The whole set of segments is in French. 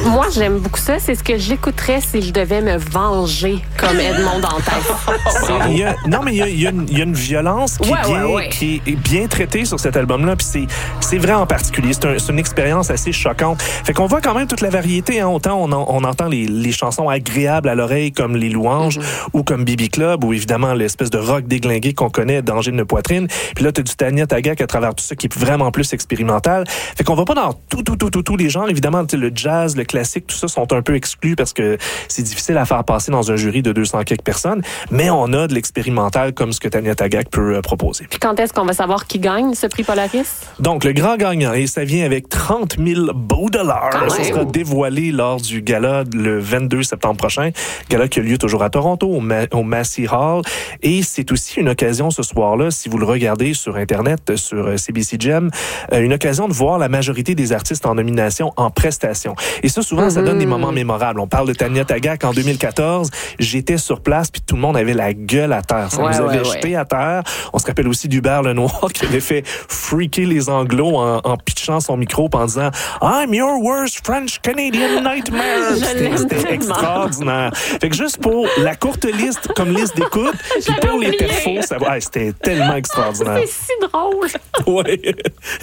Moi, j'aime beaucoup ça. C'est ce que j'écouterais si je devais me venger comme Edmond Dantès. Il y a une violence qui est bien traitée sur cet album-là. Puis c'est vrai en particulier. C'est une expérience assez choquante. Fait qu'on voit quand même toute la variété. Hein. Autant on entend les chansons agréables à l'oreille comme Les Louanges ou comme Bibi Club ou évidemment l'espèce de rock déglingué qu'on connaît d'Angine de Poitrine. Puis là, t'as du Tanya Tagaq à travers tout ça qui est vraiment plus expérimental. Fait qu'on va pas dans tous les genres. Évidemment, le jazz, le classique, tout ça sont un peu exclus parce que c'est difficile à faire passer dans un jury de 200 quelques personnes. Mais on a de l'expérimental comme ce que Tanya Tagaq peut proposer. Puis quand est-ce qu'on va savoir qui gagne ce prix Polaris? Donc, le grand gagnant, et ça vient avec 30 000 beaux dollars. Ça sera dévoilé lors du gala le 22 septembre prochain. Gala qui a lieu toujours à Toronto, au Massey Hall. Et c'est aussi une occasion ce soir-là, si vous le regardez sur Internet, sur CBC Gem, une occasion de voir la majorité des artistes en nomination en prestation. Et ça, souvent, ça donne des moments mémorables. On parle de Tanya Tagaq en 2014. J'étais sur place, puis tout le monde avait la gueule à terre. Ça nous avait jeté à terre. On se rappelle aussi d'Hubert Lenoir qui avait fait freaker les Anglos en pitchant son micro en disant « I'm your worst French Canadian nightmare ». C'était extraordinaire. Fait que juste pour la courte liste, comme liste d'écoute, puis pour les perfos, c'était tellement extraordinaire. C'est si drôle. Oui.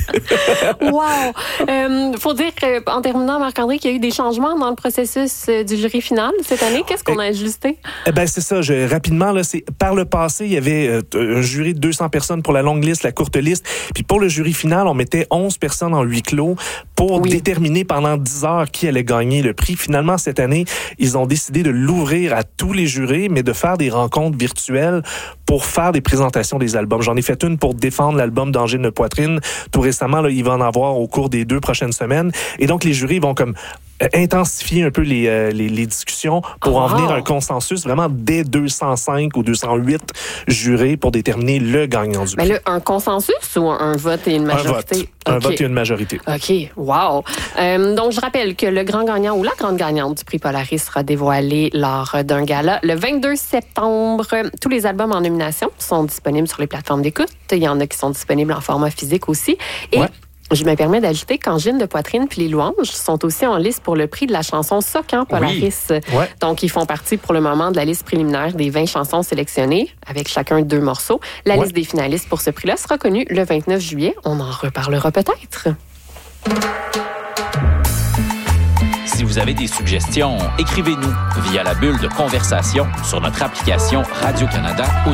Wow. Faut dire qu'en terminant, Marc-André, qu'il y a eu des changements dans le processus du jury final cette année. Qu'est-ce qu'on a ajusté? C'est ça. Rapidement, là, par le passé, il y avait un jury de 200 personnes pour la longue liste, la courte liste. Puis pour le jury final, on mettait 11 personnes en huis clos pour déterminer pendant 10 heures qui allait gagner le prix. Finalement, cette année, ils ont décidé de l'ouvrir à tous les jurés, mais de faire des rencontres virtuelles pour faire des présentations des albums. J'en ai fait une pour défendre l'album d'Angine de Poitrine. Tout récemment, là, il va en avoir au cours des 2 prochaines semaines. Et donc, les jurys vont comme intensifier un peu les discussions pour en venir à un consensus vraiment dès 205 ou 208 jurés pour déterminer le gagnant du prix. Mais là, un consensus ou un vote et une majorité? Un vote et une majorité. OK. Wow. Donc, je rappelle que le grand gagnant ou la grande gagnante du prix Polaris sera dévoilé lors d'un gala le 22 septembre. Tous les albums en nomination sont disponibles sur les plateformes d'écoute. Il y en a qui sont disponibles en format physique aussi. Et je me permets d'ajouter qu'Angine de Poitrine puis Les Louanges sont aussi en liste pour le prix de la chanson Socan Polaris. Donc, ils font partie pour le moment de la liste préliminaire des 20 chansons sélectionnées, avec chacun 2 morceaux. La liste des finalistes pour ce prix-là sera connue le 29 juillet. On en reparlera peut-être. Si vous avez des suggestions, écrivez-nous via la bulle de conversation sur notre application Radio-Canada